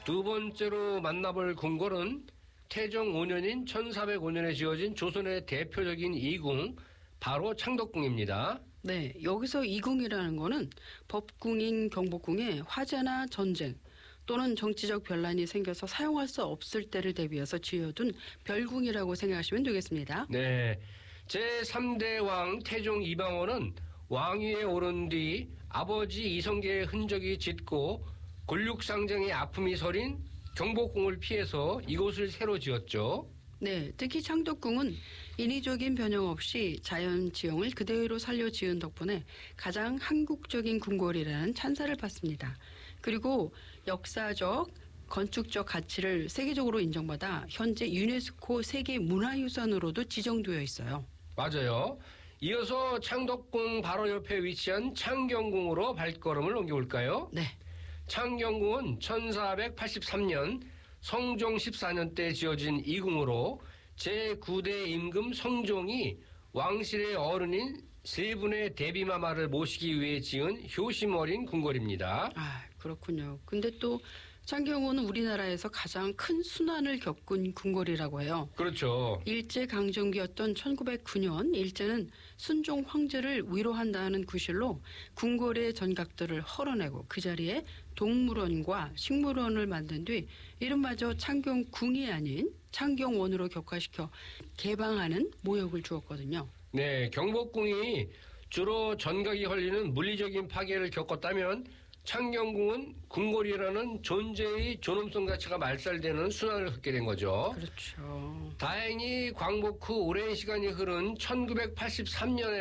두 번째로 만나볼 궁궐은 태종 5년인 1405년에 지어진 조선의 대표적인 이궁, 바로 창덕궁입니다. 네, 여기서 이궁이라는 거는 법궁인 경복궁에 화재나 전쟁 또는 정치적 변란이 생겨서 사용할 수 없을 때를 대비해서 지어둔 별궁이라고 생각하시면 되겠습니다. 네, 제3대 왕 태종 이방원은 왕위에 오른 뒤 아버지 이성계의 흔적이 짙고 곤륙상정의 아픔이 서린 경복궁을 피해서 이곳을 새로 지었죠. 네, 특히 창덕궁은 인위적인 변형 없이 자연 지형을 그대로 살려 지은 덕분에 가장 한국적인 궁궐이라는 찬사를 받습니다. 그리고 역사적, 건축적 가치를 세계적으로 인정받아 현재 유네스코 세계문화유산으로도 지정되어 있어요. 맞아요. 이어서 창덕궁 바로 옆에 위치한 창경궁으로 발걸음을 옮겨볼까요? 네. 창경궁은 1483년 성종 14년 때 지어진 이 궁으로 제9대 임금 성종이 왕실의 어른인 세 분의 대비마마를 모시기 위해 지은 효심 어린 궁궐입니다. 아, 그렇군요. 근데 또 창경궁은 우리나라에서 가장 큰 순환을 겪은 궁궐이라고 해요. 그렇죠. 일제강점기였던 1909년 일제는 순종 황제를 위로한다는 구실로 궁궐의 전각들을 헐어내고 그 자리에 동물원과 식물원을 만든 뒤 이름마저 창경궁이 아닌 창경원으로 격화시켜 개방하는 모욕을 주었거든요. 네, 경복궁이 주로 전각이 헐리는 물리적인 파괴를 겪었다면 창경궁은 궁궐이라는 존재의 존엄성 가치가 말살되는 순환을 겪게 된 거죠. 그렇죠. 다행히 광복 후 오랜 시간이 흐른 1983년에